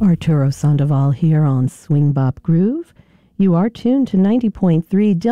Arturo Sandoval here on Swing Bop Groove. You are tuned to 90.3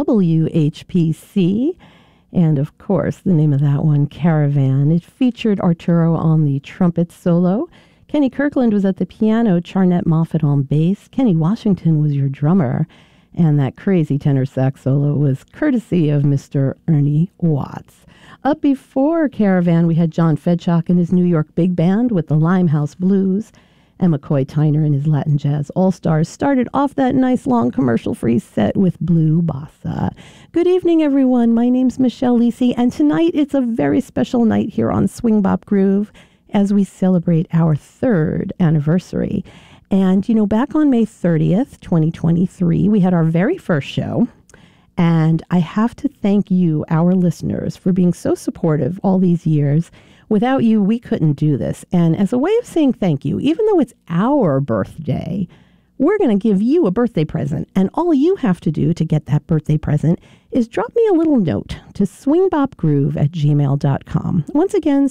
WHPC. And of course, the name of that one, Caravan. It featured Arturo on the trumpet solo. Kenny Kirkland was at the piano, Charnette Moffett on bass. Kenny Washington was your drummer. And that crazy tenor sax solo was courtesy of Mr. Ernie Watts. Up before Caravan, we had John Fedchock and his New York Big Band with the Limehouse Blues. And McCoy Tyner and his Latin Jazz All-Stars started off that nice long commercial-free set with Blue Bossa. Good evening, everyone. My name's Michelle Lisi, and tonight it's a very special night here on Swing Bop Groove as we celebrate our 3rd anniversary. And, you know, back on May 30th, 2023, we had our very first show. And I have to thank you, our listeners, for being so supportive all these years. Without you, we couldn't do this. And as a way of saying thank you, even though it's our birthday, we're going to give you a birthday present. And all you have to do to get that birthday present is drop me a little note to swingbopgroove@gmail.com. Once again,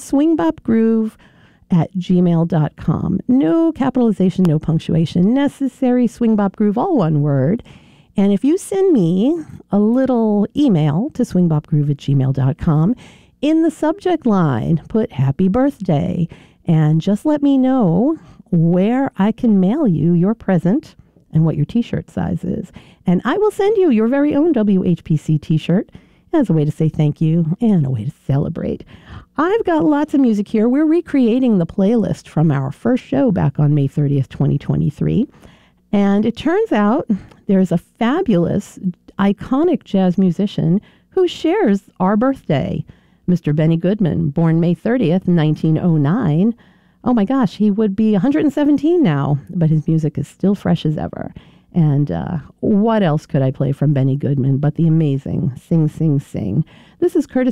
swingbopgroove@gmail.com. No capitalization, no punctuation necessary. Swingbopgroove, all one word. And if you send me a little email to swingbopgroove@gmail.com, in the subject line, put happy birthday and just let me know where I can mail you your present and what your t-shirt size is. And I will send you your very own WHPC t-shirt as a way to say thank you and a way to celebrate. I've got lots of music here. We're recreating the playlist from our first show back on May 30th, 2023. And it turns out there's a fabulous, iconic jazz musician who shares our birthday. Mr. Benny Goodman, born May 30th, 1909. Oh my gosh, he would be 117 now, but his music is still fresh as ever. And what else could I play from Benny Goodman but the amazing Sing, Sing, Sing? This is courtesy